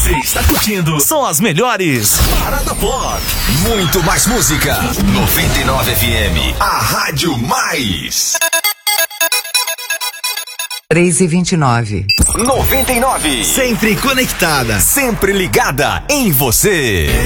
Você está curtindo, são as melhores. Parada Pop. Muito mais música. 99 FM, a Rádio Mais. 3h29. 99. Sempre conectada. Sempre ligada em você.